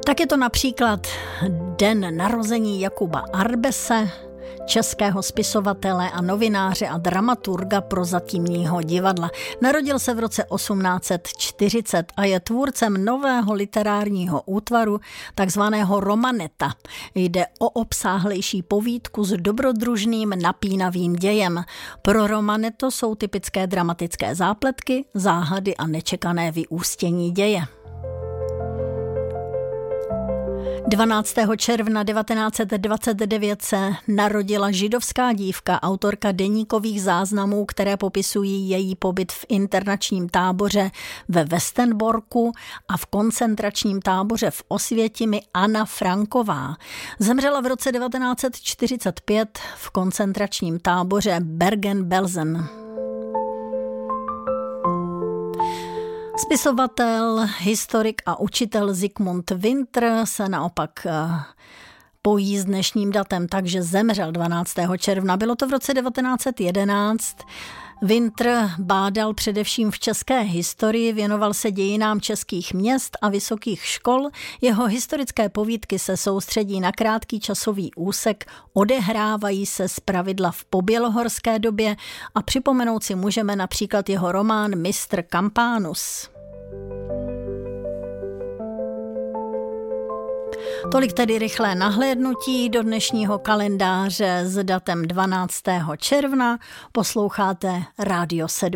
Tak je to například den narození Jakuba Arbese, českého spisovatele a novináře a dramaturga prozatímního divadla. Narodil se v roce 1840 a je tvůrcem nového literárního útvaru, takzvaného romaneta. Jde o obsáhlejší povídku s dobrodružným napínavým dějem. Pro romaneto jsou typické dramatické zápletky, záhady a nečekané vyústění děje. 12. června 1929 se narodila židovská dívka, autorka deníkových záznamů, které popisují její pobyt v internačním táboře ve Westenborku a v koncentračním táboře v Osvětimi, Anna Franková. Zemřela v roce 1945 v koncentračním táboře Bergen-Belsen. Spisovatel, historik a učitel Zikmund Winter se naopak pojí s dnešním datem, takže zemřel 12. června. Bylo to v roce 1911. Winter bádal především v české historii, věnoval se dějinám českých měst a vysokých škol. Jeho historické povídky se soustředí na krátký časový úsek, odehrávají se zpravidla v pobělohorské době a připomenout si můžeme například jeho román Mistr Kampánus. Tolik tedy rychlé nahlédnutí do dnešního kalendáře s datem 12. června. Posloucháte Rádio 7.